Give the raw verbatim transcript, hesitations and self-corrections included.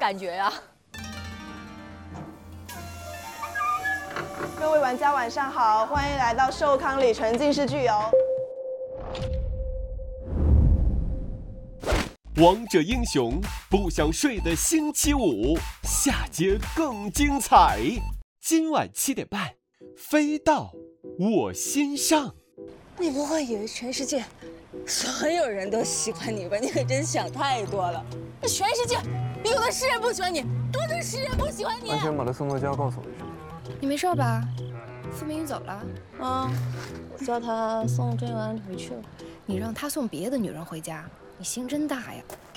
感觉呀。 各位玩家晚上好，欢迎来到寿康里沉浸式剧游。 王者英雄不想睡的星期五，下节更精彩。今晚七点半，飞到我心上。 你不会以为全世界所有人都喜欢你吧？你可真想太多了。那全世界有的是人不喜欢你，多的是人不喜欢你。 安全把他送到家，告诉我一声。 你没事吧？付明宇走了。 啊，我叫他送郑元安回去了。 你让他送别的女人回家，你心真大呀！